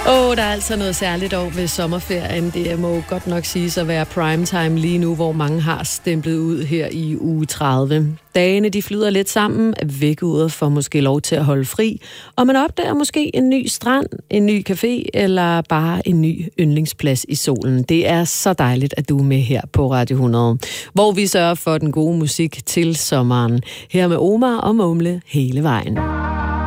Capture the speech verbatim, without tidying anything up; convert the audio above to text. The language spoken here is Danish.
Åh, oh, der er altså noget særligt over ved sommerferien. Det må godt nok siges at være primetime lige nu, hvor mange har stemplet ud her i uge tredive. Dagene de flyder lidt sammen, vækkeuret får måske lov til at holde fri, og man opdager måske en ny strand, en ny café eller bare en ny yndlingsplads i solen. Det er så dejligt, at du er med her på Radio hundrede, hvor vi sørger for den gode musik til sommeren. Her med Omar og Mumle hele vejen.